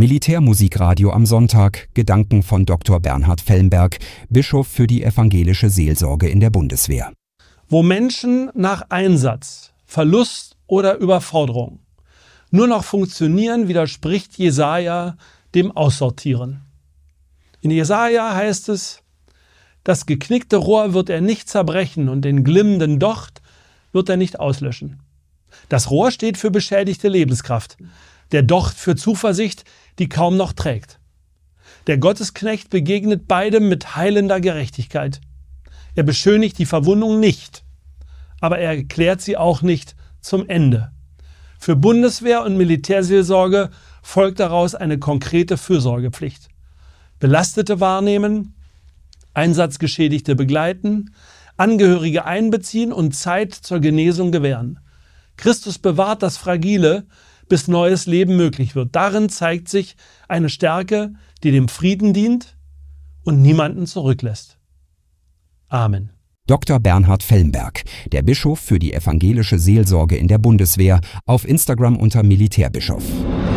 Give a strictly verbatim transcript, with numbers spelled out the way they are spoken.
Militärmusikradio am Sonntag, Gedanken von Doktor Bernhard Fellenberg, Bischof für die evangelische Seelsorge in der Bundeswehr. Wo Menschen nach Einsatz, Verlust oder Überforderung nur noch funktionieren, widerspricht Jesaja dem Aussortieren. In Jesaja heißt es: Das geknickte Rohr wird er nicht zerbrechen und den glimmenden Docht wird er nicht auslöschen. Das Rohr steht für beschädigte Lebenskraft, der Docht für Zuversicht, die kaum noch trägt. Der Gottesknecht begegnet beidem mit heilender Gerechtigkeit. Er beschönigt die Verwundung nicht, aber er erklärt sie auch nicht zum Ende. Für Bundeswehr und Militärseelsorge folgt daraus eine konkrete Fürsorgepflicht. Belastete wahrnehmen, Einsatzgeschädigte begleiten, Angehörige einbeziehen und Zeit zur Genesung gewähren. Christus bewahrt das Fragile, bis neues Leben möglich wird. Darin zeigt sich eine Stärke, die dem Frieden dient und niemanden zurücklässt. Amen. Doktor Bernhard Fellenberg, der Bischof für die evangelische Seelsorge in der Bundeswehr, auf Instagram unter Militärbischof.